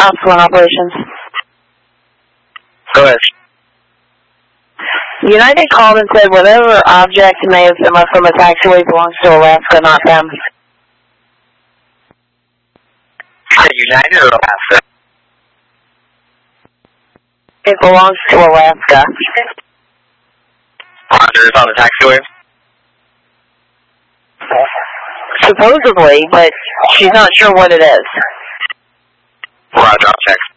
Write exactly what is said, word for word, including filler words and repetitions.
Ops one operations. Go ahead. United called and said whatever object may have been left from a taxiway belongs to Alaska, not them. United or Alaska? It belongs to Alaska. Roger, it's on the taxiway? Supposedly, but she's not sure what it is. Roger, I'll check.